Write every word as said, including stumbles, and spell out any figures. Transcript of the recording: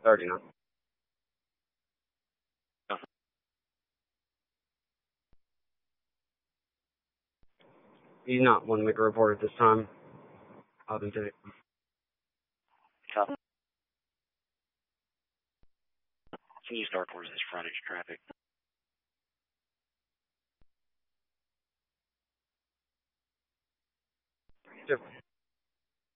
thirty-nine. He's not want to make a report at this time. I'll be taking. Copy. Can you start towards this frontage traffic? Yep.